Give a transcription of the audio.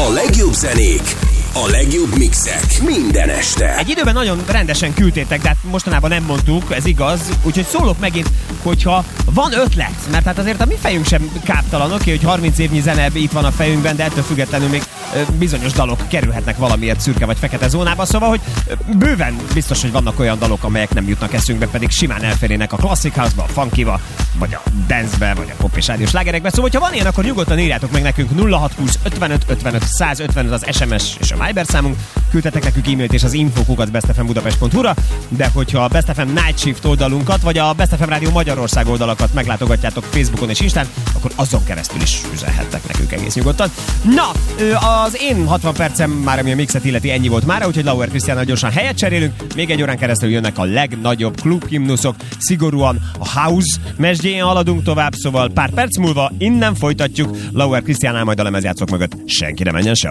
A legjobb zenék, a legjobb mixek minden este. Egy időben nagyon rendesen küldtétek, de hát mostanában nem mondtuk, ez igaz, úgyhogy szólok megint, hogyha van ötlet, mert hát azért a mi fejünk sem káptalan, oké, hogy 30 évnyi zene itt van a fejünkben, de ettől függetlenül még bizonyos dalok kerülhetnek valamiért szürke vagy fekete zónába, szóval, hogy bőven biztos, hogy vannak olyan dalok, amelyek nem jutnak eszünkbe, pedig simán elférnének a Classic House-ba, a funkyba, vagy a dance-be, vagy a pop és rádiós slágerekbe. Szóval, hogyha van ilyen, akkor nyugodtan írjátok meg nekünk 0620 55 55 155 az SMS és a Viber számunk. Küldtetek nekünk e-mailt és az info@bestfmbudapest.hu-ra, de hogyha a Best FM Night Shift oldalunkat, vagy a Best FM Rádió Magyarország oldalakat meglátogatjátok Facebookon és Instán, akkor azon keresztül is üzenhettek nekünk egész nyugodtan. Na, az én 60 percem már, ami a mixet illeti, ennyi volt mára, úgyhogy Lauer Krisztiánnal gyorsan helyet cserélünk. Még egy órán keresztül jönnek a legnagyobb klubhimnuszok, szigorúan a house mesdjén haladunk tovább, szóval pár perc múlva innen folytatjuk. Lauer Krisztiánnál, majd a lemezjátszók mögött senki ne menjen se.